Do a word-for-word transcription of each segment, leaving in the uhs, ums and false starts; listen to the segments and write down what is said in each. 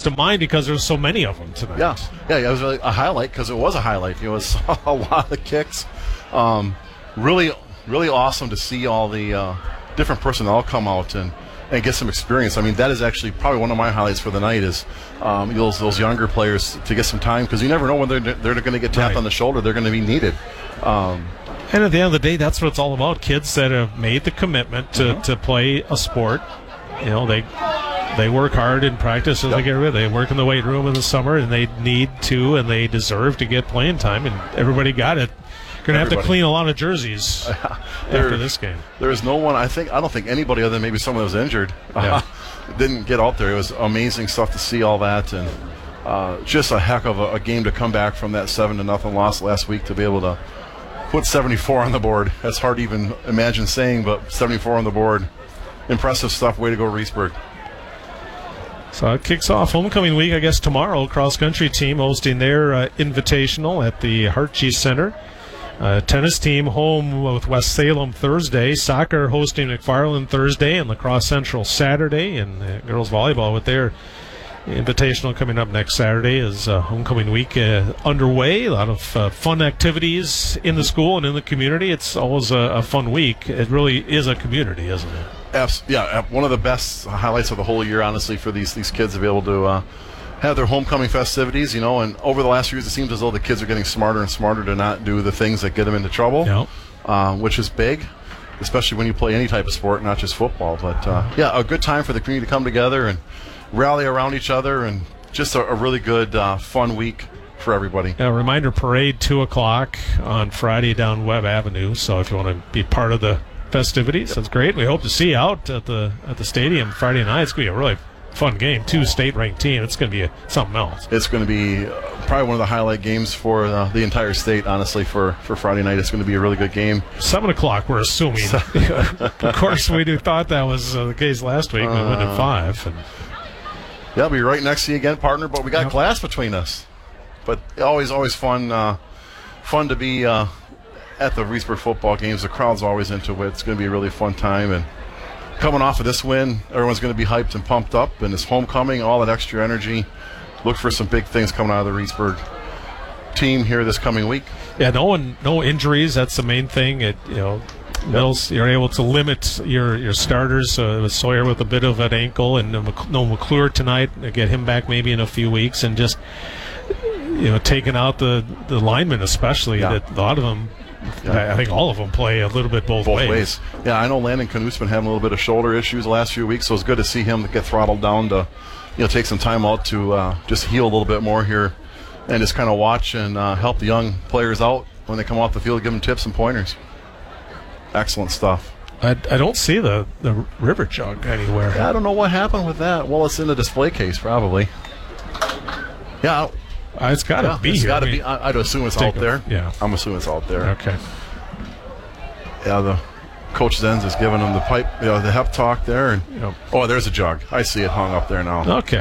to mind because there's so many of them tonight. Yeah, yeah, it was really a highlight because it was a highlight. It was a lot of kicks. Um, really, really awesome to see all the uh, different personnel come out and, and get some experience. I mean, that is actually probably one of my highlights for the night is um, those those younger players to get some time because you never know when they're they're going to get tapped Right. on the shoulder. They're going to be needed. Um, And at the end of the day, that's what it's all about. Kids that have made the commitment to, Mm-hmm. to play a sport. You know, they they work hard in practice as Yep. they get rid. They work in the weight room in the summer, and they need to, and they deserve to get playing time. And everybody got it. Going to have to Everybody. clean a lot of jerseys after this game. There is no one. I think I don't think anybody other than maybe someone that was injured Yeah. didn't get out there. It was amazing stuff to see all that, and uh, just a heck of a, a game to come back from that seven to nothing loss last week to be able to put seventy-four on the board. That's hard to even imagine saying, but seventy-four on the board. Impressive stuff. Way to go, Reedsburg. So it kicks off homecoming week, I guess, tomorrow. Cross-country team hosting their uh, invitational at the Hartje Center. Uh, tennis team home with West Salem Thursday. Soccer hosting McFarland Thursday and Lacrosse Central Saturday. And uh, girls volleyball with their invitational coming up next Saturday as uh, homecoming week uh, underway. A lot of uh, fun activities in the school and in the community. It's always a, a fun week. It really is a community, isn't it? Abs- yeah, uh, one of the best highlights of the whole year, honestly, for these these kids to be able to uh, have their homecoming festivities, you know. And over the last few years, it seems as though the kids are getting smarter and smarter to not do the things that get them into trouble, Yep. uh, which is big, especially when you play any type of sport, not just football. But uh, yeah, a good time for the community to come together and rally around each other, and just a, a really good, uh, fun week for everybody. A reminder, parade two o'clock on Friday down Webb Avenue. So if you want to be part of the festivities, that's great. We hope to see you out at the at the stadium Friday night. It's going to be a really fun game. Two state-ranked team. It's going to be a, something else. It's going to be uh, probably one of the highlight games for uh, the entire state, honestly, for, for Friday night. It's going to be a really good game. Seven o'clock, we're assuming. Of course, we do, thought that was uh, the case last week. We went at five. And Yeah, I'll be right next to you again, partner, but we got Yep. class between us. But always, always fun uh, fun to be uh, at the Reedsburg football games. The crowd's always into it. It's going to be a really fun time. And coming off of this win, everyone's going to be hyped and pumped up. And it's homecoming, all that extra energy. Look for some big things coming out of the Reedsburg team here this coming week. yeah, no one, no injuries. That's the main thing. It, you know, Mills, you're able to limit your your starters. Uh, with Sawyer with a bit of an ankle, and uh, Mc- no McClure tonight. Get him back maybe in a few weeks, and just you know, taking out the the linemen, especially. Yeah. That a lot of them. Yeah. I I think all of them play a little bit both, Both ways. ways. Yeah, I know Landon Canute's been having a little bit of shoulder issues the last few weeks, so it's good to see him get throttled down to, you know, take some time out to uh, just heal a little bit more here, and just kind of watch and uh, help the young players out when they come off the field, give them tips and pointers. Excellent stuff. I, I don't see the, the river jug anywhere. Yeah, I don't know what happened with that. Well, it's in the display case probably. Yeah, Uh, it's got to yeah be it's here. got to I mean, be. I, I'd assume it's take out a- there. yeah. I'm assuming it's out there. Okay. Yeah, the Coach Zenz is giving them the pipe, you know, the hep talk there, and Yep. oh, there's a jug. I see it hung up there now. Okay.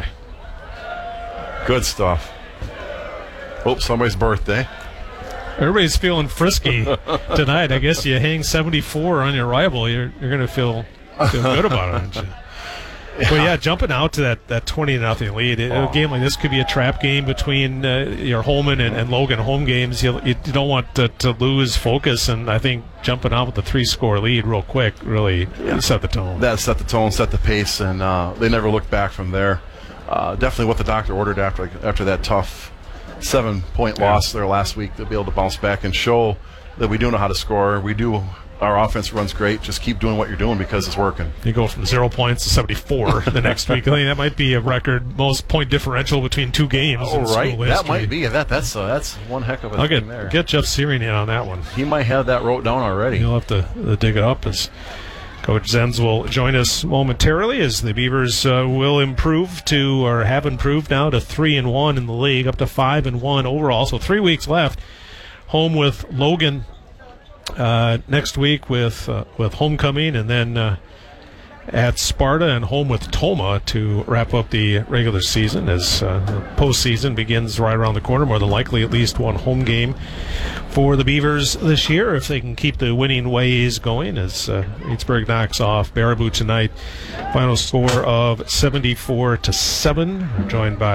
Good stuff. Oh, somebody's birthday. Everybody's feeling frisky tonight. I guess you hang seventy-four on your rival, you're you're going to feel feel good about it, aren't you? Yeah. Well, yeah, jumping out to that, that twenty nothing lead. It, Oh. A game like this could be a trap game between uh, your Holman and, and Logan home games. You, you don't want to, to lose focus, and I think jumping out with a three-score lead real quick really Yeah. set the tone. That set the tone, set the pace, and uh, they never looked back from there. Uh, definitely what the doctor ordered after after that tough seven-point Yeah. loss there last week, to be able to bounce back and show that we do know how to score. We do. Our offense runs great. Just keep doing what you're doing because it's working. You go from zero points to seventy-four the next week. I think that might be a record most point differential between two games. Oh, in right. school That history. might be. That that's uh, that's one heck of a I'll thing get there. get Jeff Searing in on that one. He might have that wrote down already. You'll have to uh, dig it up as Coach Zenz will join us momentarily as the Beavers uh, will improve to, or have improved now to three and one in the league, up to five and one overall. So three weeks left. Home with Logan uh, next week with uh, with homecoming, and then uh, at Sparta, and home with Toma to wrap up the regular season as uh, the postseason begins right around the corner. More than likely, at least one home game for the Beavers this year if they can keep the winning ways going. As uh, Reedsburg knocks off Baraboo tonight, final score of seventy-four to seven. We're joined by